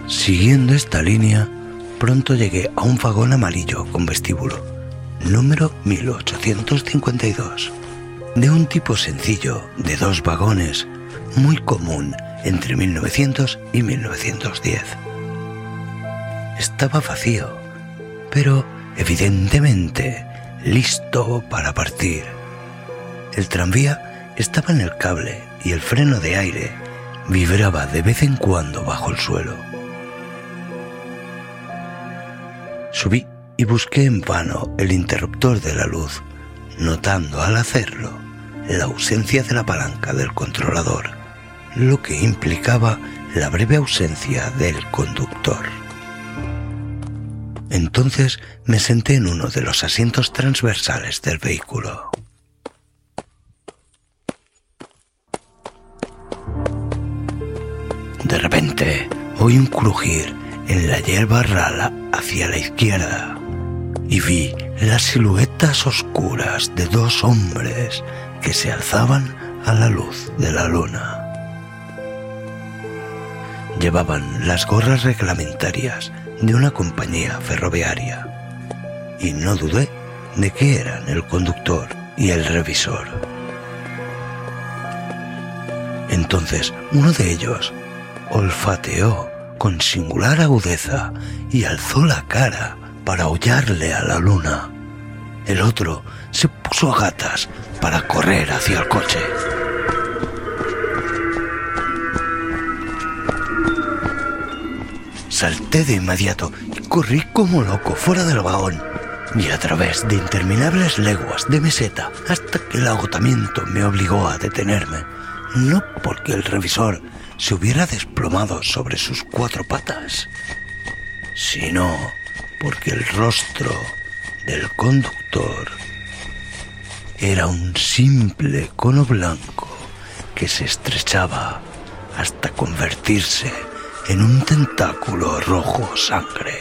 Siguiendo esta línea, pronto llegué a un vagón amarillo con vestíbulo, número 1852, de un tipo sencillo de 2 vagones, muy común entre 1900 y 1910. Estaba vacío, pero evidentemente listo para partir. El tranvía estaba en el cable y el freno de aire vibraba de vez en cuando bajo el suelo. Subí y busqué en vano el interruptor de la luz, notando al hacerlo la ausencia de la palanca del controlador, lo que implicaba la breve ausencia del conductor. Entonces me senté en uno de los asientos transversales del vehículo. De repente oí un crujir en la hierba rala hacia la izquierda y vi las siluetas oscuras de 2 hombres que se alzaban a la luz de la luna. Llevaban las gorras reglamentarias de una compañía ferroviaria y no dudé de que eran el conductor y el revisor. Entonces uno de ellos olfateó con singular agudeza y alzó la cara para aullarle a la luna. El otro se puso a gatas para correr hacia el coche. Salté de inmediato y corrí como loco fuera del vagón y a través de interminables leguas de meseta hasta que el agotamiento me obligó a detenerme, no porque el revisor se hubiera desplomado sobre sus 4 patas, sino porque el rostro del conductor era un simple cono blanco que se estrechaba hasta convertirse en un tentáculo rojo sangre.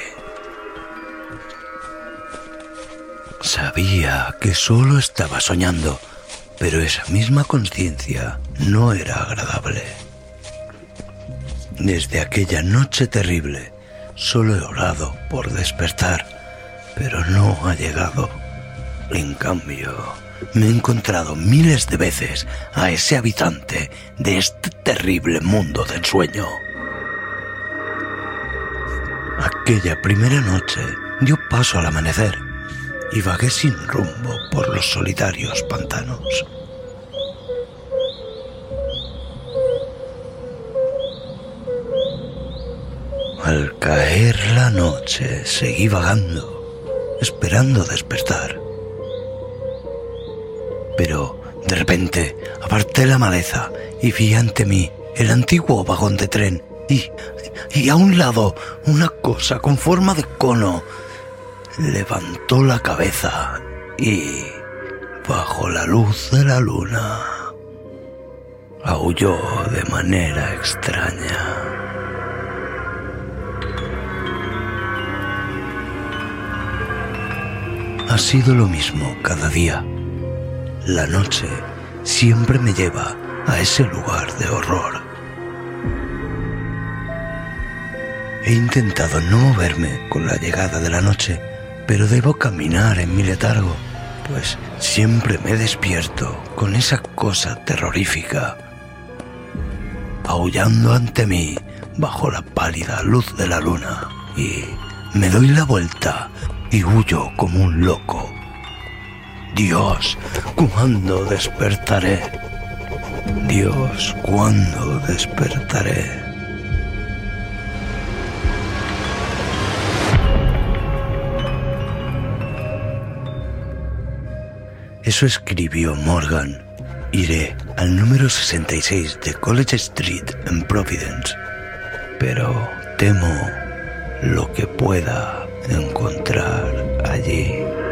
Sabía que solo estaba soñando, pero esa misma conciencia no era agradable. Desde aquella noche terrible solo he orado por despertar, pero no ha llegado. En cambio, me he encontrado miles de veces a ese habitante de este terrible mundo del sueño. Aquella primera noche dio paso al amanecer y vagué sin rumbo por los solitarios pantanos. Al caer la noche seguí vagando, esperando despertar. Pero de repente aparté la maleza y vi ante mí el antiguo vagón de tren y a un lado una cosa con forma de cono. Levantó la cabeza y, bajo la luz de la luna, aulló de manera extraña. Ha sido lo mismo cada día. La noche siempre me lleva a ese lugar de horror. He intentado no moverme con la llegada de la noche, pero debo caminar en mi letargo, pues siempre me despierto con esa cosa terrorífica, aullando ante mí bajo la pálida luz de la luna, y me doy la vuelta y huyo como un loco. Dios, ¿cuándo despertaré? Dios, ¿cuándo despertaré? Eso escribió Morgan. Iré al número 66 de College Street en Providence, pero temo lo que pueda encontrar allí.